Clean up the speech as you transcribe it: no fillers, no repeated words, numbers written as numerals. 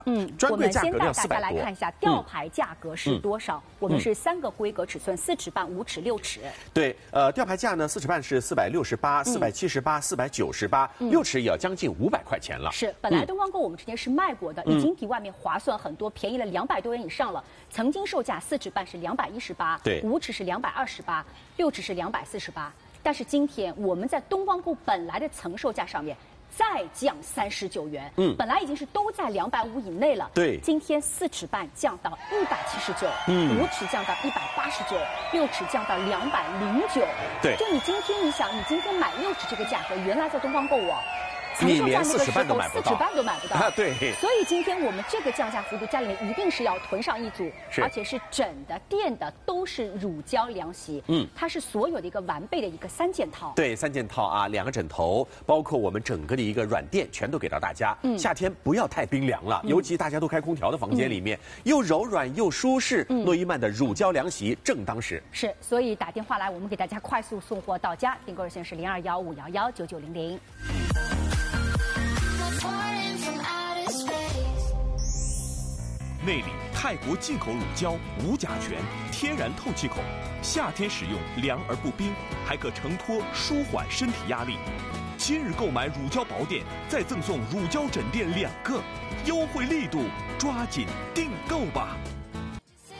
专柜价格要400多。 我们先带大家来看一下吊牌价格是多少。我们是3个规格尺寸，4尺半、5尺、6尺。 对，吊牌价呢，4尺半是468、478、498，6尺也要将近500块钱了。 是，本来东方购我们之前是卖过的，已经比外面划算很多，便宜了200多元以上了。曾经售价4尺半是218， 对 ，5尺是228，6尺是248。但是今天我们在东方购本来的曾售价上面再降39元，本来已经是都在250以内了， 对， 今天4尺半降到179，5尺降到189，6尺降到209， 对， 就你今天买6尺这个价格，原来在东方购你连4尺半都买不到 ，4尺半都买不到对， 所以今天我们这个降价幅度，家里面一定是要囤上一组，而且是整的、垫的，都是乳胶凉席，它是所有的一个完备的一个3件套， 对，3件套啊，2个枕头，包括我们整个的一个软垫，全都给到大家。夏天不要太冰凉了，尤其大家都开空调的房间里面，又柔软又舒适，诺伊曼的乳胶凉席正当时。 是，所以打电话来，我们给大家快速送货到家，订购热线是0215119900。 内里泰国进口乳胶，无甲醛，天然透气孔，夏天使用凉而不冰，还可承托舒缓身体压力。今日购买乳胶宝典，再赠送乳胶枕垫2个，优惠力度，抓紧订购吧！